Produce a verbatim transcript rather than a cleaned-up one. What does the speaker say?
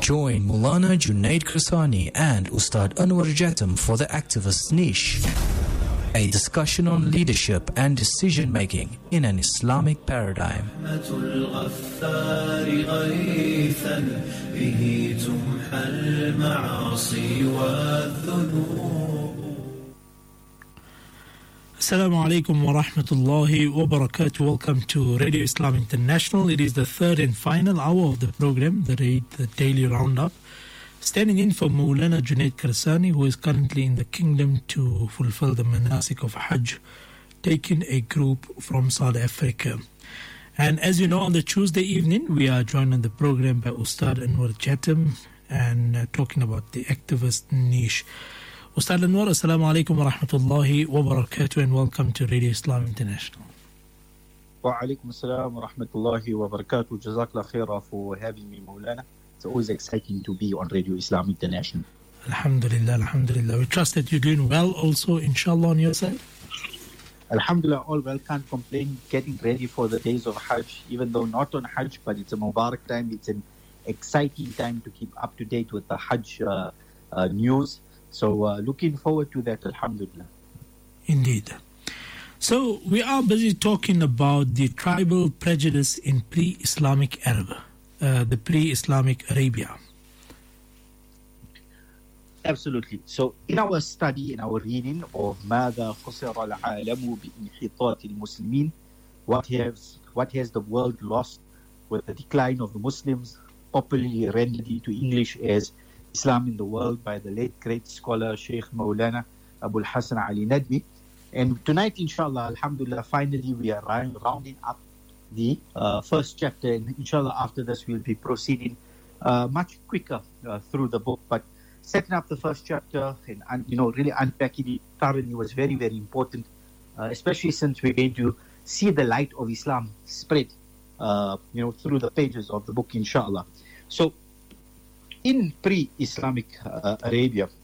Join Maulana Junaid Kirsani and Ustad Anwar Jatam for the Activist Niche, a discussion on leadership and decision making in an Islamic paradigm. Assalamu alaikum wa rahmatullahi wa barakatuh. Welcome to Radio Islam International. It is the third and final hour of the program, the, raid, the daily roundup. Standing in for Maulana Junaid Kirsani, who is currently in the kingdom to fulfill the manasik of Hajj, taking a group from South Africa. And as you know, on the Tuesday evening, we are joined on the program by Ustad Anwar Jatam and uh, talking about the activist niche. Ustad Anwar, assalamu alaikum wa rahmatullahi wa barakatuh, and welcome to Radio Islam International. Wa alaikum assalam wa rahmatullahi wa barakatuh. Jazakallah khaira for having me, Maulana. It's always exciting to be on Radio Islam International. Alhamdulillah, alhamdulillah. We trust that you're doing well also, inshallah, on your side. Alhamdulillah, all well, can't complain. Getting ready for the days of Hajj, even though not on Hajj, but it's a Mubarak time. It's an exciting time to keep up to date with the Hajj uh, uh, news. So uh, looking forward to that, alhamdulillah. Indeed. So we are busy talking about the tribal prejudice in pre-Islamic Arab, uh, the pre-Islamic Arabia. Absolutely. So in our study, in our reading of ماذا خسر العالم بانحطاط المسلمين, what has what has the world lost with the decline of the Muslims, popularly rendered into English as Islam in the World by the late great scholar Sheikh Maulana Abul Hassan Ali Nadwi. And tonight, inshallah, alhamdulillah, finally we are rounding up the uh, first chapter, and inshallah after this we'll be proceeding uh, much quicker uh, through the book. But setting up the first chapter and, and you know really unpacking it thoroughly was very, very important, uh, especially since we're going to see the light of Islam spread uh, you know through the pages of the book, inshallah. So in pre-Islamic uh, Arabia,